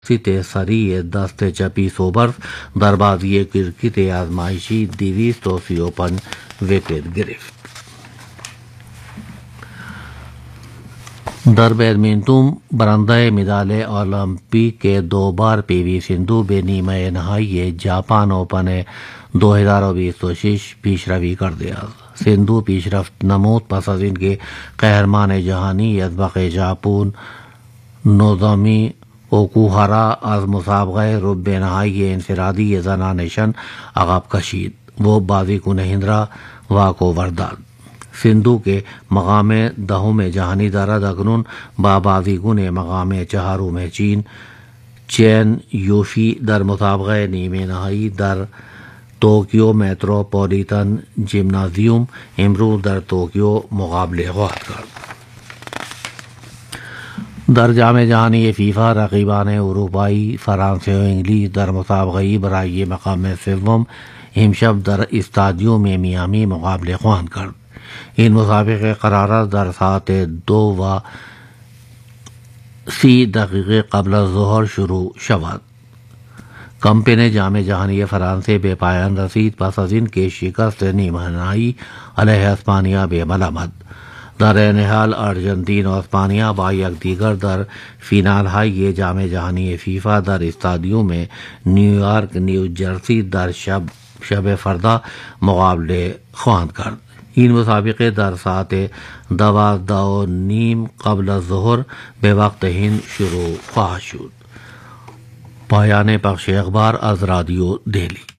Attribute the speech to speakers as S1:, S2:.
S1: سری دست چپی سوبرز در بازی cricket آزمائشی 235 wicket گرفت. در بیڈمنٹن برندہ مڈال اولمپک کے 2 بار پی وی سندھو بے نیمہ نہائی جاپان اوپن 2026 پیشروی کر دیا. سندھو پیشرفت نمود پس از اینکه قهرمان جهانی اسبق ژاپن نوزومی اوکوہارا از مسابقہ ربع نہائی انفرادی زنانشن عقب کشید. وہ بازی کن ہندرا واکو ورداد. سندھو کے مقام 10 جہانی دارد اکنون با بازی کن مقام 4 چین یوشی در مسابقہ نیمہ نہائی در توکیو میٹروپولیٹن جمنازیوم امروز در توکیو مقابلے خواہد کرد. در جام جهانی فیفا رقیبان اروپایی فرانسه و انگلیس در مسابقه برای مقام 3 امشب در استادیوم میامی مقابله خواهند کرد. این مسابقه قرار است در ساعت 2:30 قبل از ظهر شروع شود. کمپین جام جهانی فرانسه به پایان رسید پس از اینکه شکست نیمه نهایی علیه اسپانیا به ملامت. در این حال ارژانتین و اسپانیا با یکدیگر در فینال های جام جهانی فیفا در استادیوم نیویورک نیوجرسی در شب فردا مقابله خواهند کرد. این مسابقه در ساعت 12:30 قبل از ظهر به وقت هند شروع خواهد شد. پایان پخش اخبار از رادیو دہلی.